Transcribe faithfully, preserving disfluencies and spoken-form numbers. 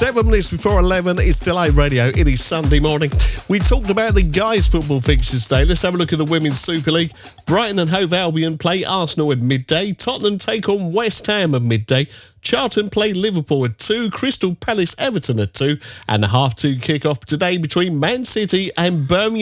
Seven minutes before eleven is Delay Radio. It is Sunday morning. We talked about the guys' football fixtures today. Let's have a look at the Women's Super League. Brighton and Hove Albion play Arsenal at midday. Tottenham take on West Ham at midday. Charlton play Liverpool at two. Crystal Palace Everton at two. And the half two kick-off today between Man City and Birmingham